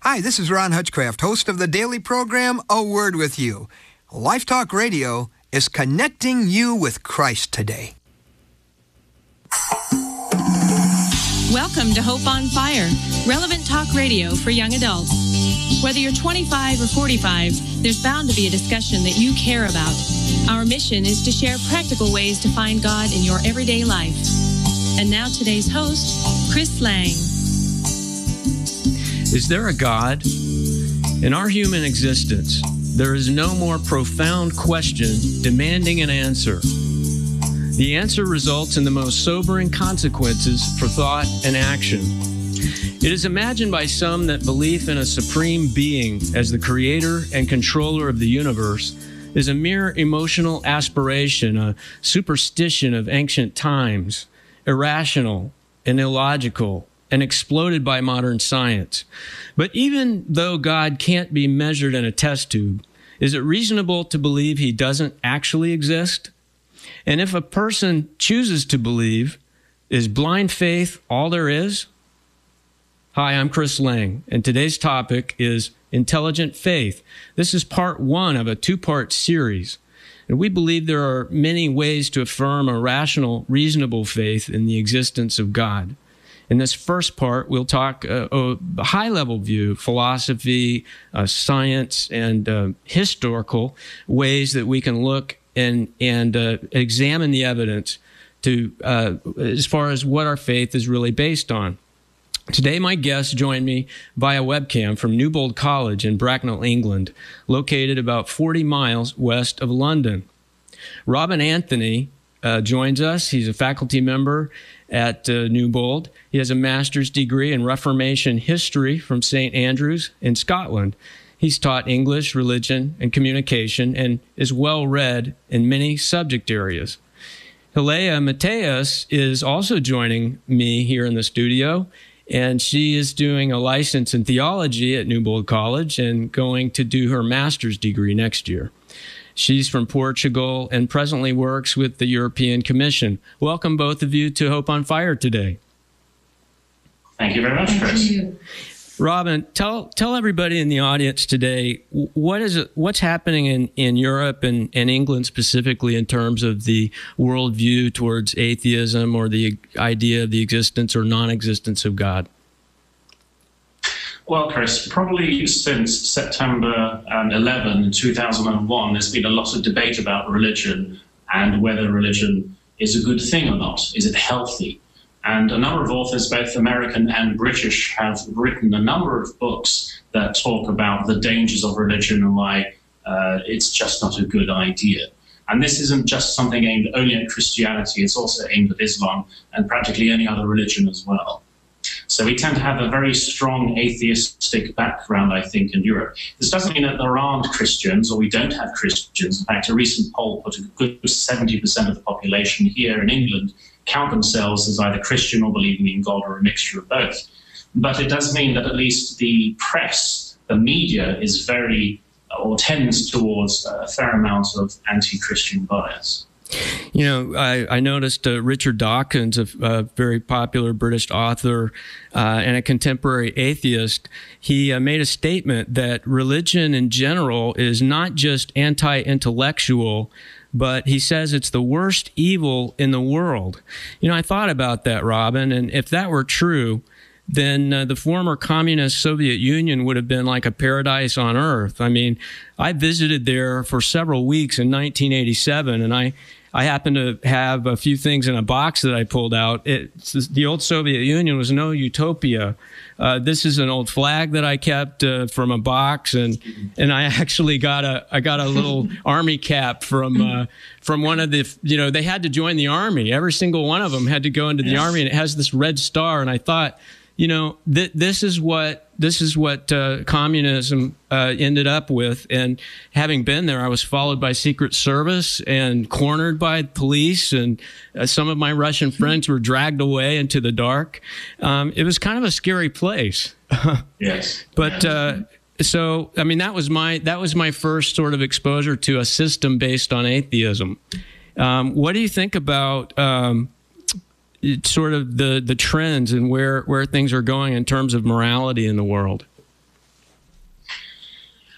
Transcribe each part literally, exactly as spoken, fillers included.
Hi, this is Ron Hutchcraft, host of the daily program, A Word With You. Life Talk Radio is connecting you with Christ today. Welcome to Hope on Fire, relevant talk radio for young adults. Whether you're twenty-five or forty-five, there's bound to be a discussion that you care about. Our mission is to share practical ways to find God in your everyday life. And now today's host, Chris Lang. Is there a God? In our human existence, there is no more profound question demanding an answer. The answer results in the most sobering consequences for thought and action. It is imagined by some that belief in a supreme being as the creator and controller of the universe is a mere emotional aspiration, a superstition of ancient times, irrational and illogical, and exploded by modern science. But even though God can't be measured in a test tube, is it reasonable to believe he doesn't actually exist? And if a person chooses to believe, is blind faith all there is? Hi, I'm Chris Lang, and today's topic is intelligent faith. This is part one of a two-part series. And we believe there are many ways to affirm a rational, reasonable faith in the existence of God. In this first part, we'll talk uh, a high-level view, philosophy, uh, science, and uh, historical ways that we can look and and uh, examine the evidence to uh, as far as what our faith is really based on. Today, my guests join me via webcam from Newbold College in Bracknell, England, located about forty miles west of London. Robin Anthony uh, joins us. He's a faculty member at uh, Newbold. He has a master's degree in Reformation history from Saint Andrews in Scotland. He's taught English, religion, and communication, and is well-read in many subject areas. Hilea Mateus is also joining me here in the studio, and she is doing a license in theology at Newbold College and going to do her master's degree next year. She's from Portugal and presently works with the European Commission. Welcome, both of you, to Hope on Fire today. Thank you very much, Chris. Thank you. Robin, tell tell everybody in the audience today, what is it, what's happening in, in Europe and, and England specifically in terms of the worldview towards atheism or the idea of the existence or non-existence of God? Well, Chris, probably since September eleventh, two thousand one, there's been a lot of debate about religion and whether religion is a good thing or not. Is it healthy? And a number of authors, both American and British, have written a number of books that talk about the dangers of religion and why uh, it's just not a good idea. And this isn't just something aimed only at Christianity, it's also aimed at Islam and practically any other religion as well. So we tend to have a very strong atheistic background, I think, in Europe. This doesn't mean that there aren't Christians or we don't have Christians. In fact, a recent poll put a good seventy percent of the population here in England count themselves as either Christian or believing in God or a mixture of both. But it does mean that at least the press, the media, is very, or tends towards a fair amount of anti-Christian bias. You know, I, I noticed uh, Richard Dawkins, a, a very popular British author uh, and a contemporary atheist, he uh, made a statement that religion in general is not just anti-intellectual, but he says it's the worst evil in the world. You know, I thought about that, Robin, and if that were true, then uh, the former communist Soviet Union would have been like a paradise on earth. I mean, I visited there for several weeks in nineteen eighty-seven, and I I happened to have a few things in a box that I pulled out. It, the old Soviet Union was no utopia. Uh, this is an old flag that I kept uh, from a box, and and I actually got a I got a little army cap from uh, from one of the you know they had to join the army. Every single one of them had to go into the yes. army, and it has this red star. And I thought, you know, th this is what this is what uh, communism uh, ended up with. And having been there, I was followed by Secret Service and cornered by police, and uh, some of my Russian friends were dragged away into the dark. Um, it was kind of a scary place. Yes. But uh, so, I mean, that was my that was my first sort of exposure to a system based on atheism. Um, what do you think about um, sort of the the trends and where where things are going in terms of morality in the world?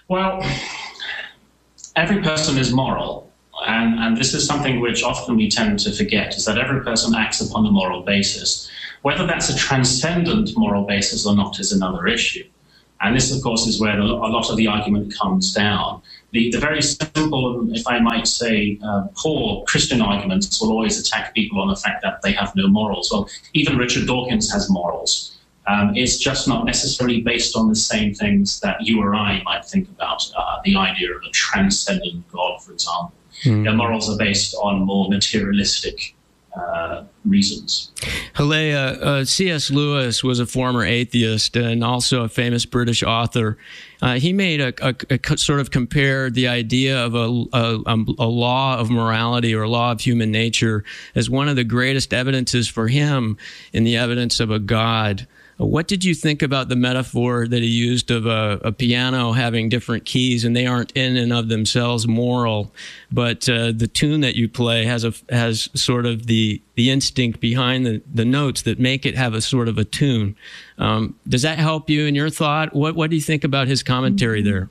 Well, every person is moral, and, and this is something which often we tend to forget, is that every person acts upon a moral basis. Whether that's a transcendent moral basis or not is another issue. And this, of course, is where a lot of the argument comes down. The, the very simple, if I might say, uh, poor Christian arguments will always attack people on the fact that they have no morals. Well, even Richard Dawkins has morals. Um, it's just not necessarily based on the same things that you or I might think about, uh, the idea of a transcendent God, for example. Mm. Their morals are based on more materialistic uh, reasons. Hilea, uh, C S Lewis was a former atheist and also a famous British author. Uh, he made a, a, a sort of compared the idea of a, a, a law of morality or a law of human nature as one of the greatest evidences for him in the evidence of a God. What did you think about the metaphor that he used of a, a piano having different keys, and they aren't in and of themselves moral, but uh, the tune that you play has a has sort of the the instinct behind the, the notes that make it have a sort of a tune. Um, does that help you in your thought? What what do you think about his commentary there?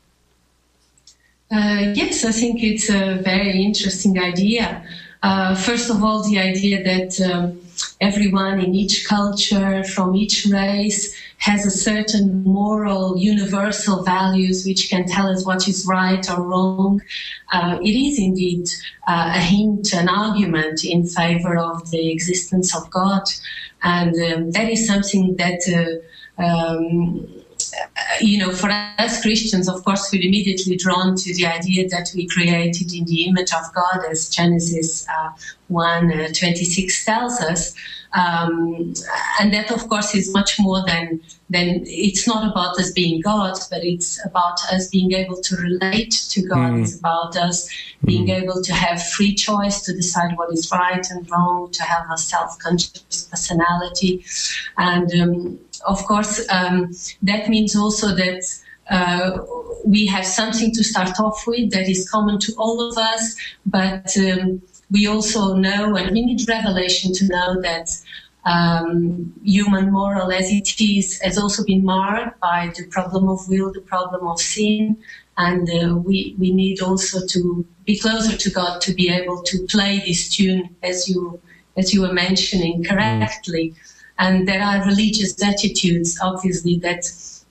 Uh, yes, I think it's a very interesting idea. Uh, first of all, the idea that um, everyone in each culture, from each race, has a certain moral, universal values which can tell us what is right or wrong. Uh, it is indeed uh, a hint, an argument in favor of the existence of God. And um, that is something that, uh, um, you know, for us Christians, of course, we're immediately drawn to the idea that we created in the image of God, as Genesis uh, one twenty-six tells us. Um, and that, of course, is much more than, than, it's not about us being God, but it's about us being able to relate to God. Mm. It's about us being mm. able to have free choice to decide what is right and wrong, to have a self-conscious personality. And, um, of course, um, that means also that uh, we have something to start off with that is common to all of us, but um, we also know, and we need revelation to know that um, human moral as it is has also been marred by the problem of will, the problem of sin, and uh, we we need also to be closer to God to be able to play this tune, as you as you were mentioning correctly. Mm. And there are religious attitudes, obviously, that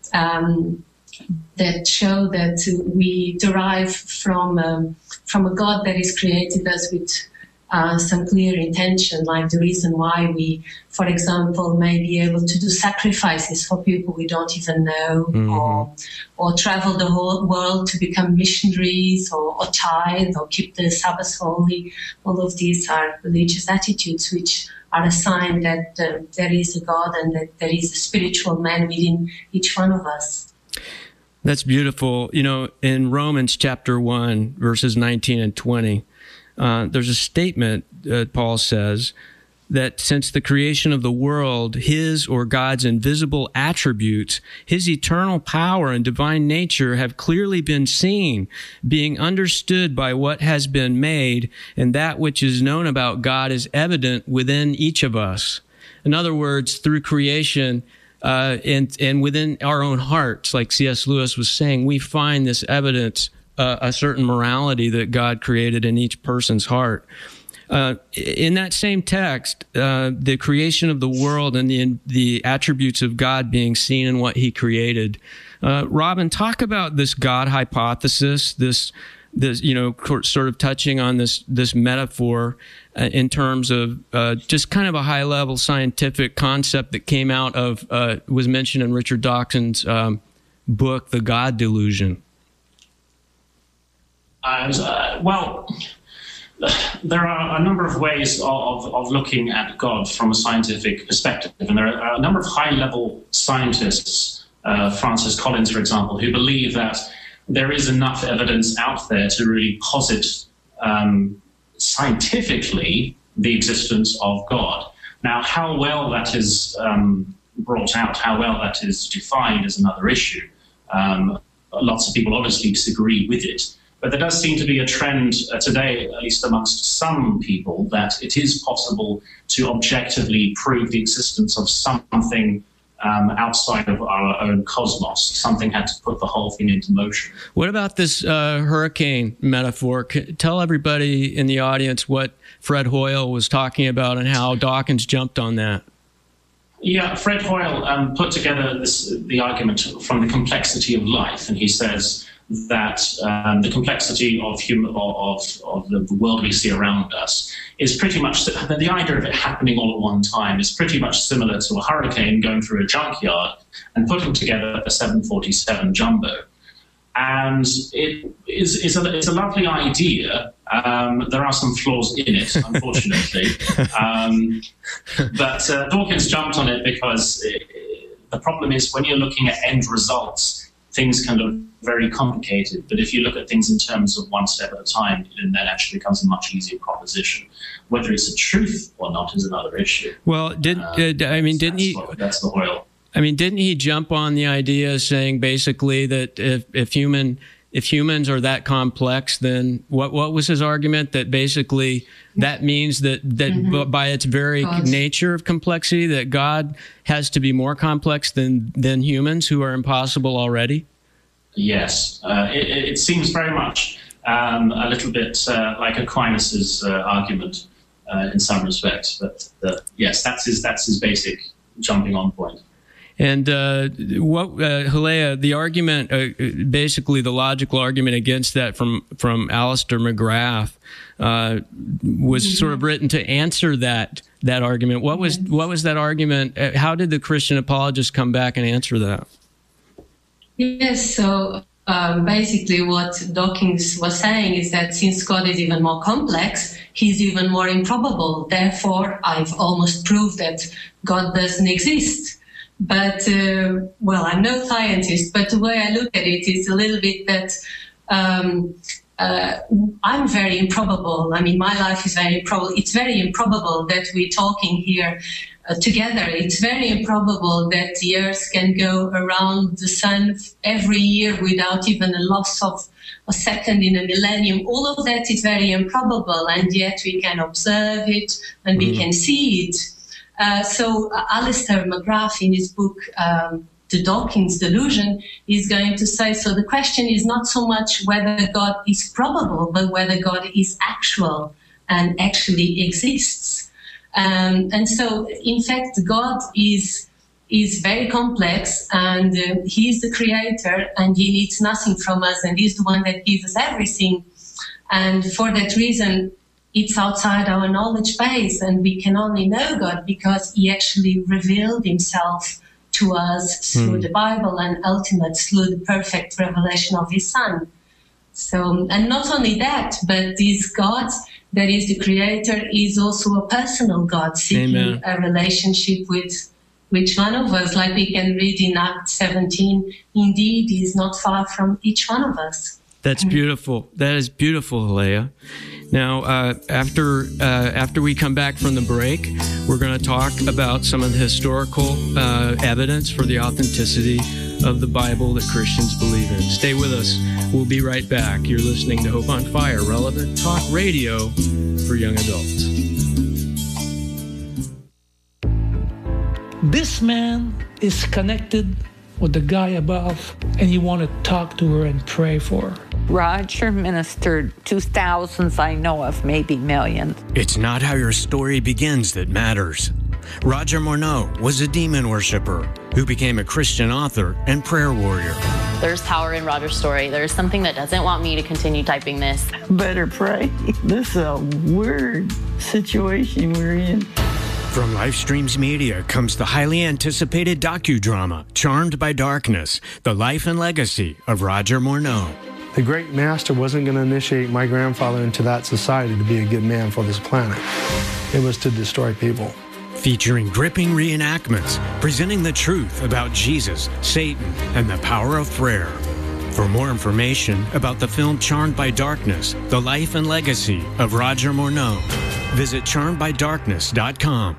um, that show that we derive from um, from a God that has created us with uh, some clear intention, like the reason why we, for example, may be able to do sacrifices for people we don't even know, mm-hmm. or or travel the whole world to become missionaries, or, or tithe, or keep the Sabbath holy. All of these are religious attitudes which are a sign that uh, there is a God and that there is a spiritual man within each one of us. That's beautiful. You know, in Romans chapter one, verses nineteen and twenty, uh, there's a statement that Paul says that since the creation of the world, his or God's invisible attributes, his eternal power and divine nature have clearly been seen, being understood by what has been made, and that which is known about God is evident within each of us. In other words, through creation, uh, and, and within our own hearts, like C S Lewis was saying, we find this evidence, uh, a certain morality that God created in each person's heart. Uh, in that same text, uh, the creation of the world and the the attributes of God being seen in what he created. Uh, Robin, talk about this God hypothesis, this, this you know, sort of touching on this this metaphor uh, in terms of uh, just kind of a high-level scientific concept that came out of, uh, was mentioned in Richard Dawkins' um, book, The God Delusion. Uh, well... There are a number of ways of, of looking at God from a scientific perspective, and there are a number of high-level scientists, uh, Francis Collins, for example, who believe that there is enough evidence out there to really posit um, scientifically the existence of God. Now, how well that is um, brought out, how well that is defined is another issue. Um, lots of people obviously disagree with it. But there does seem to be a trend uh, today, at least amongst some people, that it is possible to objectively prove the existence of something um, outside of our own cosmos. Something had to put the whole thing into motion. What about this uh, hurricane metaphor? C- tell everybody in the audience what Fred Hoyle was talking about and how Dawkins jumped on that. Yeah, Fred Hoyle um, put together this, the argument from the complexity of life, and he says that um, the complexity of, human, of, of the world we see around us is pretty much, the, the idea of it happening all at one time is pretty much similar to a hurricane going through a junkyard and putting together a seven forty-seven Jumbo. And it is, is a, it's a lovely idea. Um, there are some flaws in it, unfortunately. um, but uh, Dawkins jumped on it because it, the problem is when you're looking at end results, things can look very complicated. But if you look at things in terms of one step at a time, it then actually becomes a much easier proposition. Whether it's a truth or not is another issue. Well, didn't uh, I mean, didn't he? What, that's the Hoyle. I mean, didn't he jump on the idea saying basically that if, if human if humans are that complex, then what what was his argument? That basically that means that that mm-hmm. by its very God. nature of complexity, that God has to be more complex than than humans who are impossible already? Yes, uh, it, it seems very much um, a little bit uh, like Aquinas's uh, argument uh, in some respects, but uh, yes, that's his that's his basic jumping on point. And uh, what, uh, Hilea, the argument, uh, basically the logical argument against that from from Alistair McGrath uh, was mm-hmm. sort of written to answer that that argument. What was what was that argument? How did the Christian apologists come back and answer that? Yes, so um, basically what Dawkins was saying is that since God is even more complex, he's even more improbable. Therefore, I've almost proved that God doesn't exist. But, uh, well, I'm no scientist, but the way I look at it is a little bit that um, uh, I'm very improbable. I mean, my life is very improbable. It's very improbable that we're talking here uh, together. It's very improbable that the Earth can go around the sun every year without even a loss of a second in a millennium. All of that is very improbable, and yet we can observe it and we mm. can see it. Uh, so uh, Alistair McGrath, in his book, um, The Dawkins Delusion, is going to say, so the question is not so much whether God is probable, but whether God is actual and actually exists. Um, and so, in fact, God is is very complex, and uh, he is the creator, and he needs nothing from us, and he's the one that gives us everything. And for that reason, it's outside our knowledge base, and we can only know God because he actually revealed himself to us through mm. the Bible and ultimately through the perfect revelation of his Son. So, and not only that, but this God that is the creator is also a personal God seeking Amen. a relationship with each one of us, like we can read in Acts seventeen. Indeed, he is not far from each one of us. That's beautiful. That is beautiful, Hilea. Now, uh, after uh, after we come back from the break, we're going to talk about some of the historical uh, evidence for the authenticity of the Bible that Christians believe in. Stay with us. We'll be right back. You're listening to Hope on Fire, relevant talk radio for young adults. This man is connected with the guy above, and you want to talk to her and pray for her. Roger ministered to thousands I know of, maybe millions. It's not how your story begins that matters. Roger Morneau was a demon worshiper who became a Christian author and prayer warrior. There's power in Roger's story. There's something that doesn't want me to continue typing this. Better pray. This is a weird situation we're in. From Lifestreams Media comes the highly anticipated docudrama, Charmed by Darkness, the life and legacy of Roger Morneau. The great master wasn't going to initiate my grandfather into that society to be a good man for this planet. It was to destroy people. Featuring gripping reenactments, presenting the truth about Jesus, Satan, and the power of prayer. For more information about the film Charmed by Darkness, the life and legacy of Roger Morneau, visit charmed by darkness dot com.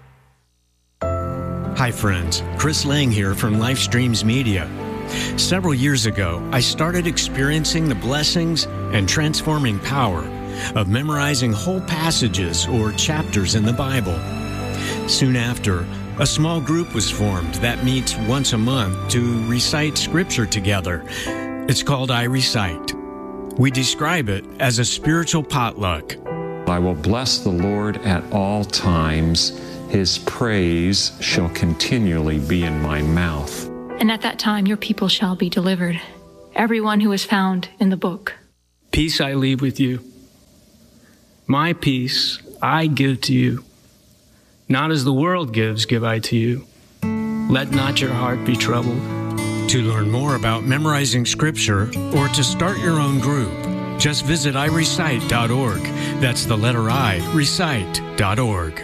Hi friends, Chris Lang here from Lifestreams Media. Several years ago, I started experiencing the blessings and transforming power of memorizing whole passages or chapters in the Bible. Soon after, a small group was formed that meets once a month to recite scripture together. It's called I Recite. We describe it as a spiritual potluck. I will bless the Lord at all times. His praise shall continually be in my mouth. And at that time your people shall be delivered, everyone who is found in the book. Peace I leave with you. My peace I give to you. Not as the world gives, give I to you. Let not your heart be troubled. To learn more about memorizing scripture or to start your own group, just visit i recite dot org. That's the letter I, recite dot org.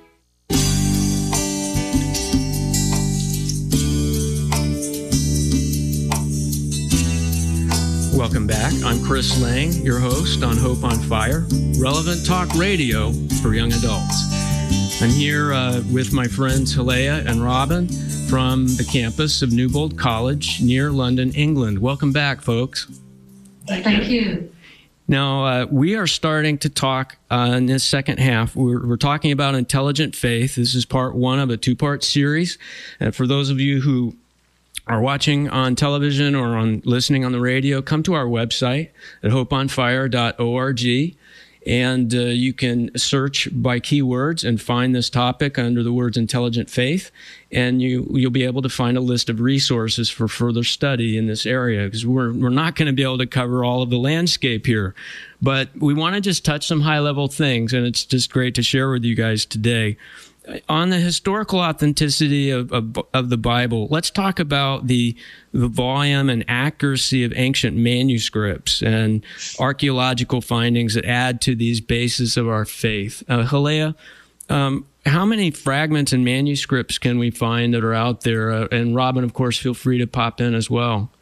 Welcome back. I'm Chris Lang, your host on Hope on Fire, relevant talk radio for young adults. I'm here uh, with my friends Helea and Robin from the campus of Newbold College near London, England. Welcome back, folks. Thank, Thank you. you. Now, uh, we are starting to talk uh, in this second half. We're, we're talking about intelligent faith. This is part one of a two-part series. And for those of you who are watching on television or on listening on the radio, come to our website at hope on fire dot org, and uh, you can search by keywords and find this topic under the words intelligent faith, and you, you'll be able to find a list of resources for further study in this area, because we're, we're not going to be able to cover all of the landscape here. But we want to just touch some high-level things, and it's just great to share with you guys today. On the historical authenticity of, of, of the Bible, let's talk about the, the volume and accuracy of ancient manuscripts and archaeological findings that add to these bases of our faith. Uh, Helea, um, how many fragments and manuscripts can we find that are out there? Uh, and Robin, of course, feel free to pop in as well.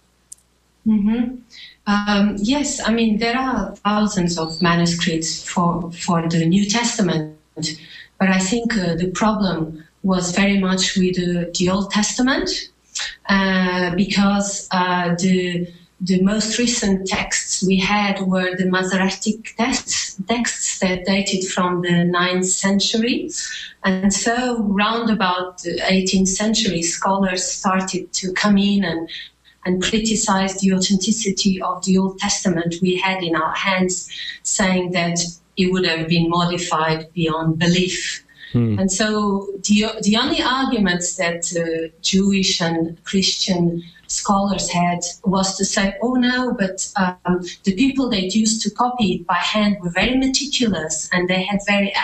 Mm-hmm. Um, yes, I mean, there are thousands of manuscripts for, for the New Testament. But I think uh, the problem was very much with uh, the Old Testament, uh, because uh, the the most recent texts we had were the Masoretic texts, texts that dated from the ninth century. And so round about the eighteenth century, scholars started to come in and, and criticize the authenticity of the Old Testament we had in our hands, saying that it would have been modified beyond belief. Hmm. And so the the only arguments that uh, Jewish and Christian scholars had was to say, oh no, but um, the people that used to copy it by hand were very meticulous and they had very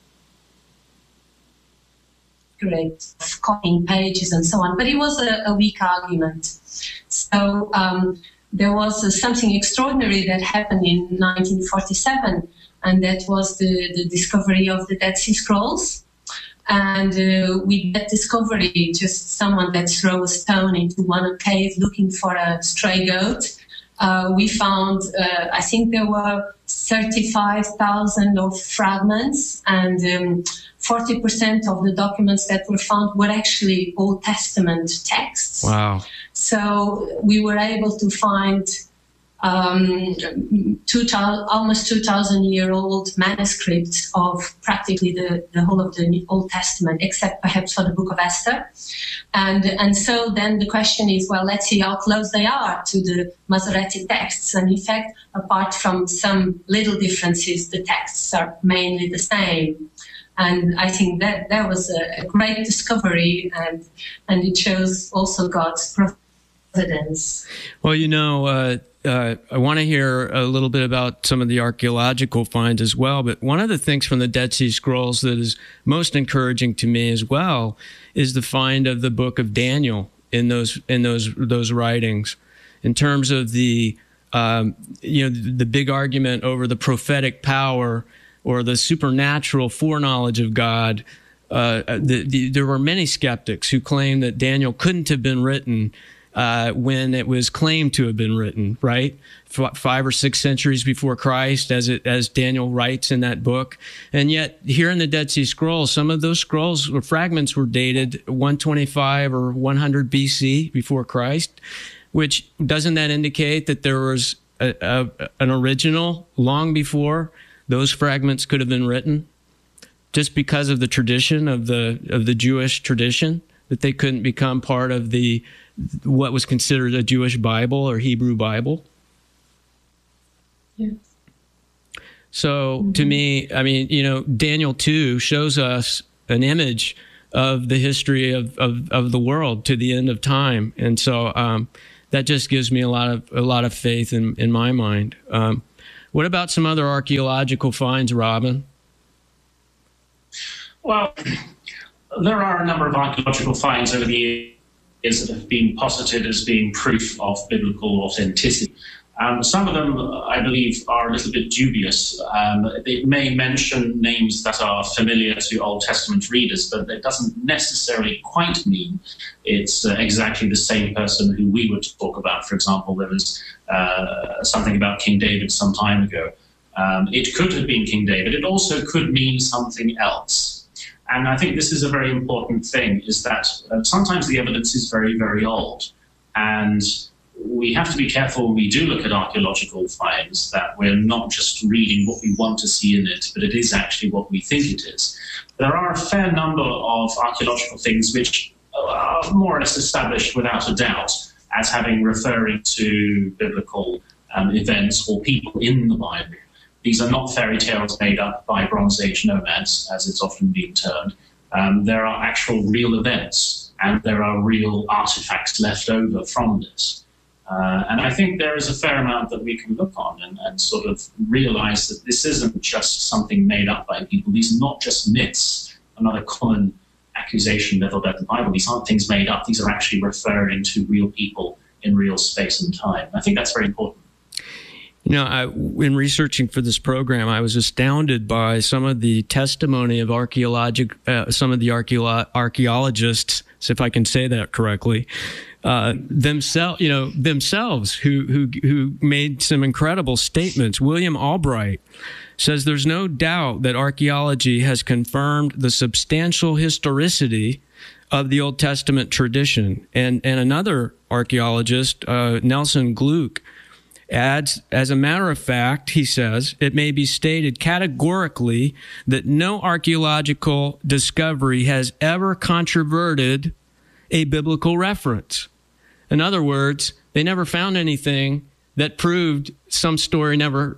accurate copying pages and so on. But it was a, a weak argument. So um, there was uh, something extraordinary that happened in nineteen forty-seven, and that was the, the discovery of the Dead Sea Scrolls. And uh, with that discovery, just someone that threw a stone into one cave looking for a stray goat, uh, we found, uh, I think there were thirty-five thousand of fragments, and um, forty percent of the documents that were found were actually Old Testament texts. Wow. So we were able to find um, two, almost two thousand year old manuscripts of practically the, the whole of the Old Testament, except perhaps for the Book of Esther. And, and so then the question is, well, let's see how close they are to the Masoretic texts. And in fact, apart from some little differences, the texts are mainly the same. And I think that that was a, a great discovery, and, and it shows also God's providence. Well, you know, uh, Uh, I want to hear a little bit about some of the archaeological finds as well, but one of the things from the Dead Sea Scrolls that is most encouraging to me as well is the find of the book of Daniel in those in those those writings, in terms of the um, you know the, the big argument over the prophetic power or the supernatural foreknowledge of God. Uh, the, the, there were many skeptics who claimed that Daniel couldn't have been written Uh, when it was claimed to have been written, right? F- five or six centuries before Christ, as it, as Daniel writes in that book. And yet, here in the Dead Sea Scrolls, some of those scrolls or fragments were dated one twenty-five or one hundred B C before Christ, which doesn't that indicate that there was a, a, an original long before those fragments could have been written? just because of the tradition of the of the Jewish tradition, that they couldn't become part of the what was considered a Jewish Bible or Hebrew Bible? Yes. So Mm-hmm. to me, I mean, you know, Daniel two shows us an image of the history of, of, of the world to the end of time. And so um, that just gives me a lot of a lot of faith in, in my mind. Um, what about some other archaeological finds, Robin? Well, there are a number of archaeological finds over the years that have been posited as being proof of biblical authenticity. Um, some of them, I believe, are a little bit dubious. Um, they may mention names that are familiar to Old Testament readers, but it doesn't necessarily quite mean it's uh, exactly the same person who we would talk about. For example, there was uh, something about King David some time ago. Um, it could have been King David. It also could mean something else. And I think this is a very important thing, is that uh, sometimes the evidence is very, very old. And we have to be careful when we do look at archaeological finds that we're not just reading what we want to see in it, but it is actually what we think it is. There are a fair number of archaeological things which are more or less established without a doubt as having referring to biblical um, events or people in the Bible. These are not fairy tales made up by Bronze Age nomads, as it's often been termed. Um, there are actual real events, and there are real artifacts left over from this. Uh, and I think there is a fair amount that we can look on and, and sort of realize that this isn't just something made up by people. These are not just myths, another common accusation leveled at the Bible. These aren't things made up. These are actually referring to real people in real space and time. I think that's very important. You know, I, in researching for this program, I was astounded by some of the testimony of archaeologic, uh, some of the archeolo- archaeologists, if I can say that correctly, uh, themselves, you know, themselves who, who, who made some incredible statements. William Albright says there's no doubt that archaeology has confirmed the substantial historicity of the Old Testament tradition. And, and another archaeologist, uh, Nelson Gluck, adds, as a matter of fact, he says, it may be stated categorically that no archaeological discovery has ever controverted a biblical reference. In other words, they never found anything that proved some story never,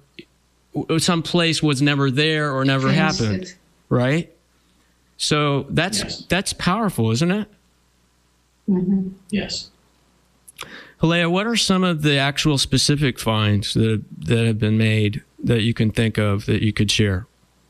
some place was never there or never happened, right? So that's yes. that's powerful, isn't it? Mm-hmm. Yes. Helea, what are some of the actual specific finds that that have been made that you can think of that you could share?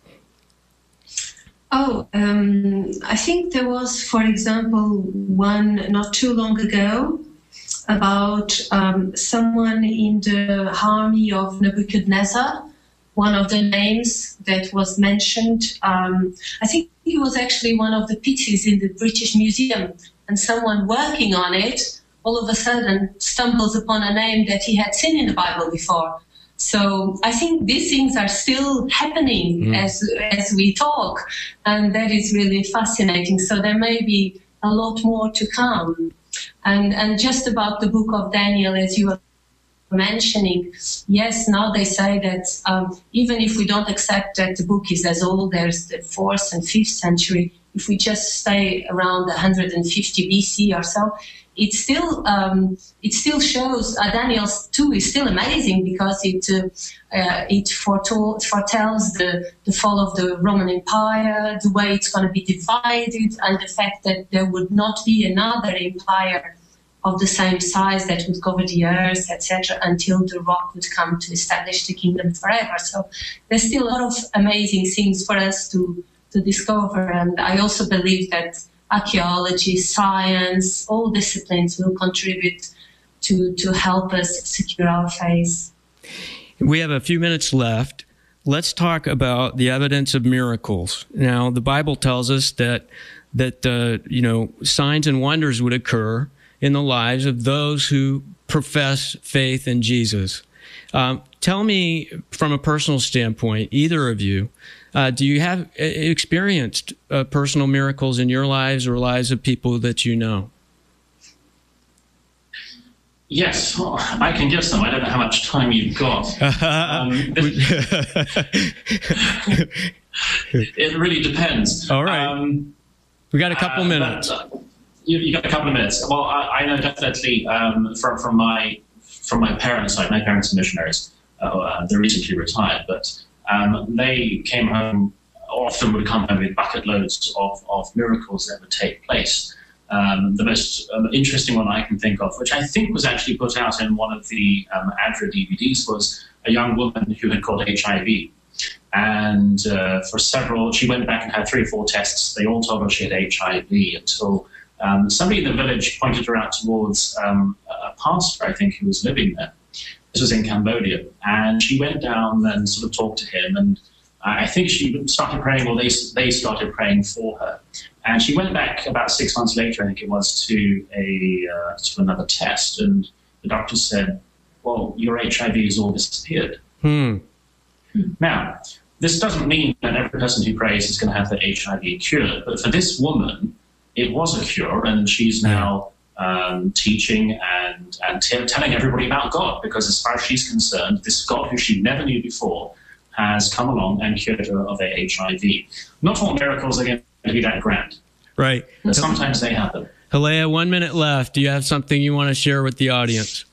Oh, um, I think there was, for example, one not too long ago about um, someone in the army of Nebuchadnezzar. One of the names that was mentioned, um, I think he was actually one of the pieces in the British Museum, and someone working on it all of a sudden stumbles upon a name that he had seen in the Bible before. So I think these things are still happening mm. as as we talk, and that is really fascinating. So there may be a lot more to come. And and just about the book of Daniel, as you were mentioning, yes, now they say that um, even if we don't accept that the book is as old as the fourth and fifth century, if we just stay around one hundred fifty B C or so, it still um, it still shows uh, Daniel two is still amazing because it uh, uh, it foretold, foretells the, the fall of the Roman Empire, the way it's going to be divided, and the fact that there would not be another empire of the same size that would cover the earth, et cetera, until the rock would come to establish the kingdom forever. So there's still a lot of amazing things for us to to discover, and I also believe that archaeology, science, all disciplines will contribute to, to help us secure our faith. We have a few minutes left. Let's talk about the evidence of miracles. Now, the Bible tells us that that uh, you know signs and wonders would occur in the lives of those who profess faith in Jesus. Um, tell me, from a personal standpoint, either of you, Uh, do you have experienced uh, personal miracles in your lives or lives of people that you know? Yes, well, I can give some. I don't know how much time you've got. Um, this, It really depends. All right. Um, we got a couple uh, minutes. But, uh, you, you got a couple of minutes. Well, I, I know definitely um, from from my from my parents' side. My parents are missionaries. Uh, they're recently retired, but um, they came home. Often would come home with bucket loads of, of miracles that would take place. Um, the most um, interesting one I can think of, which I think was actually put out in one of the um, ADRA D V Ds, was a young woman who had caught H I V. And uh, for several, she went back and had three or four tests. They all told her she had H I V until um, somebody in the village pointed her out towards um, a pastor, I think, who was living there. This was in Cambodia. And she went down and sort of talked to him. And I think she started praying, or they, they started praying for her. And she went back about six months later, I think it was, to a uh, to another test. And the doctor said, well, your H I V has all disappeared. Hmm. Now, this doesn't mean that every person who prays is going to have their H I V cured. But for this woman, it was a cure, and she's now um, teaching and, and t- telling everybody about God, because as far as she's concerned, this God who she never knew before has come along and cured her of their H I V. Not all miracles are going to be that grand. Right. But sometimes they happen. Halea, one minute left. Do you have something you want to share with the audience?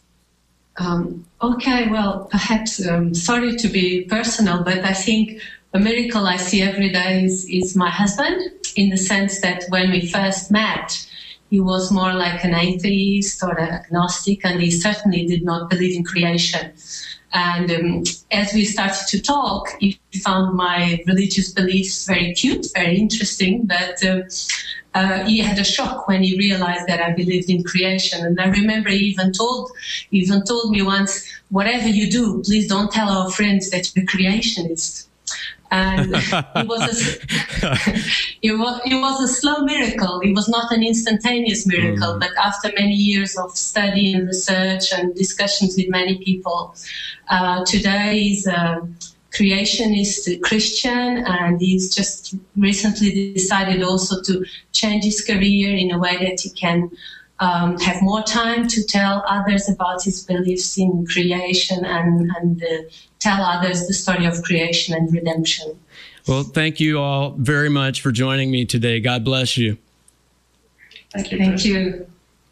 Um, okay, well, perhaps, um, sorry to be personal, but I think a miracle I see every day is, is my husband, in the sense that when we first met, he was more like an atheist or an agnostic, and he certainly did not believe in creation. And um, as we started to talk, he found my religious beliefs very cute, very interesting, but uh, uh, he had a shock when he realized that I believed in creation. And I remember he even told, he even told me once, whatever you do, please don't tell our friends that you're a creationist. And it was a, it was, it was a slow miracle. It was not an instantaneous miracle, mm. but after many years of study and research and discussions with many people, uh, today he's a creationist Christian, and he's just recently decided also to change his career in a way that he can um, have more time to tell others about his beliefs in creation and, and uh, tell others the story of creation and redemption. Well, thank you all very much for joining me today. God bless you. Thank you. Thank you.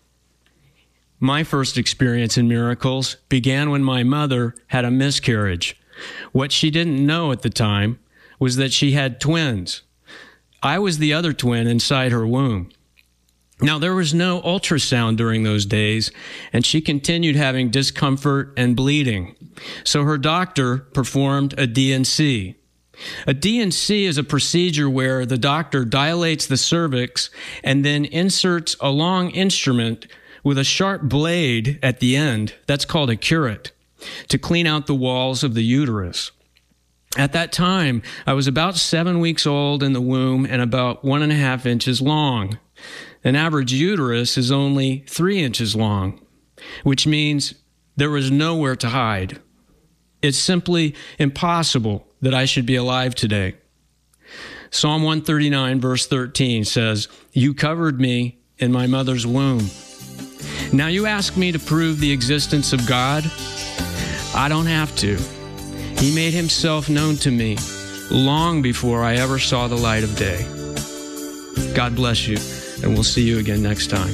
My first experience in miracles began when my mother had a miscarriage. What she didn't know at the time was that she had twins. I was the other twin inside her womb. Now, there was no ultrasound during those days, and she continued having discomfort and bleeding. So her doctor performed a D and C. A D and C is a procedure where the doctor dilates the cervix and then inserts a long instrument with a sharp blade at the end, that's called a curette, to clean out the walls of the uterus. At that time, I was about seven weeks old in the womb and about one and a half inches long. An average uterus is only three inches long, which means there was nowhere to hide. It's simply impossible that I should be alive today. Psalm one thirty-nine, verse thirteen says, "You covered me in my mother's womb." Now you ask me to prove the existence of God? I don't have to. He made himself known to me long before I ever saw the light of day. God bless you, and we'll see you again next time.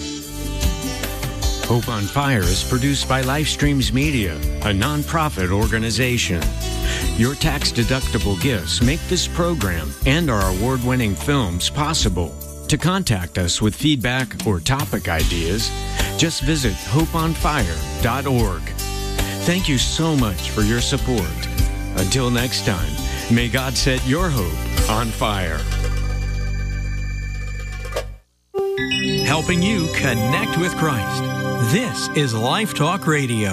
Hope on Fire is produced by Lifestreams Media, a nonprofit organization. Your tax-deductible gifts make this program and our award-winning films possible. To contact us with feedback or topic ideas, just visit hope on fire dot org. Thank you so much for your support. Until next time, may God set your hope on fire. Helping you connect with Christ. This is Life Talk Radio.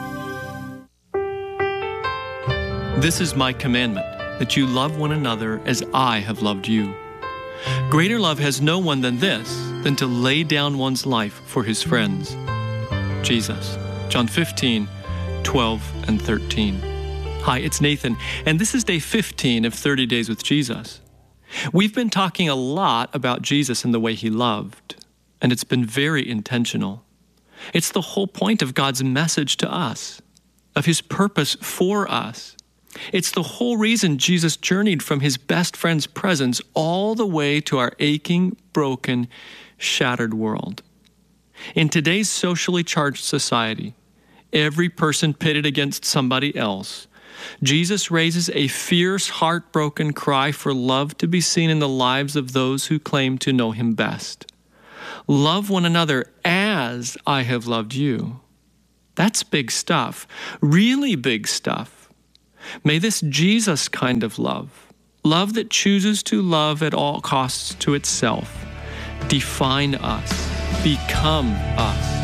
This is my commandment, that you love one another as I have loved you. Greater love has no one than this, than to lay down one's life for his friends. Jesus, John fifteen, twelve and thirteen. Hi, it's Nathan, and this is day fifteen of thirty days with Jesus. We've been talking a lot about Jesus and the way he loved, and it's been very intentional. It's the whole point of God's message to us, of his purpose for us. It's the whole reason Jesus journeyed from his best friend's presence all the way to our aching, broken, shattered world. In today's socially charged society, every person pitted against somebody else, Jesus raises a fierce, heartbroken cry for love to be seen in the lives of those who claim to know him best. Love one another as I have loved you. That's big stuff, really big stuff. May this Jesus kind of love, love that chooses to love at all costs to itself, define us, become us.